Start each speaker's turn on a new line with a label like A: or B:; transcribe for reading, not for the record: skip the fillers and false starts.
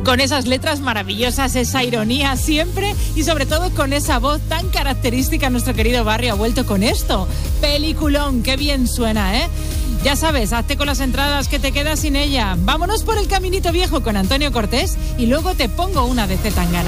A: Con esas letras maravillosas, esa ironía siempre y sobre todo con esa voz tan característica, nuestro querido Barry ha vuelto con esto. Peliculón, qué bien suena, ¿eh? Ya sabes, hazte con las entradas que te quedas sin ella. Vámonos por el Caminito Viejo con Antonio Cortés y luego te pongo una de Zetangana.